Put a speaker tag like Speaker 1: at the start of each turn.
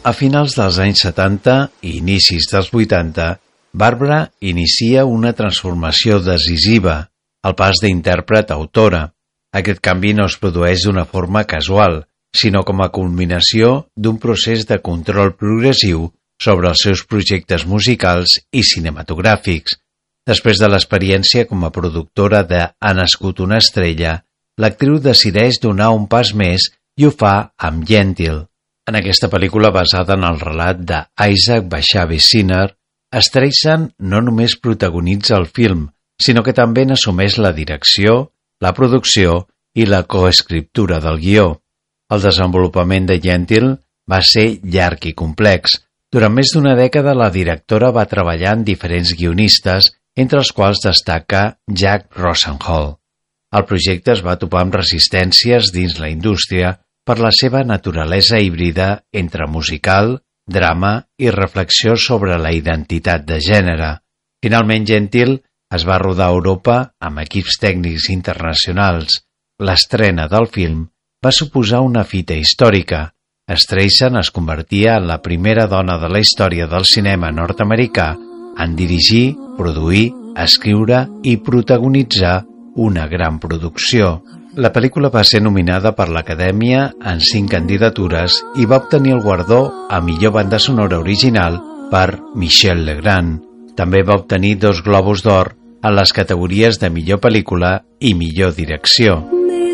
Speaker 1: A finals dels anys 70 i inicis dels 80, Barbara inicia una transformació decisiva, el pas d'intèrpret a autora. Aquest canvi no es produeix d'una forma casual, sinó com a culminació d'un procés de control progressiu sobre els seus projectes musicals i cinematogràfics. Després de l'experiència com a productora de Ha nascut una estrella, l'actriu decideix donar un pas més i ho fa amb Gentil. En aquesta pel·lícula basada en el relat d'Isaac Bashevis Singer, Streisand no només protagonitza el film, sinó que també n'assumeix la direcció, la producció i la coescriptura del guió. El desenvolupament de Gentil va ser llarg i complex. Durant més d'una dècada la directora va treballar amb diferents guionistes, entre els quals destaca Jack Rosenhall. El projecte es va topar amb resistències dins la indústria per la seva naturalesa híbrida entre musical, drama i reflexió sobre la identitat de gènere. Finalment, Gentil es va rodar a Europa amb equips tècnics internacionals. L'estrena del film va suposar una fita històrica. Streisand es convertia en la primera dona de la història del cinema nord-americà en dirigir, produir, escriure i protagonitzar una gran producció. La pel·lícula va ser nominada per l'Acadèmia en 5 candidatures i va obtenir el guardó a millor banda sonora original per Michel Legrand. També va obtenir 2 Globus d'Or en les categories de millor pel·lícula i millor direcció.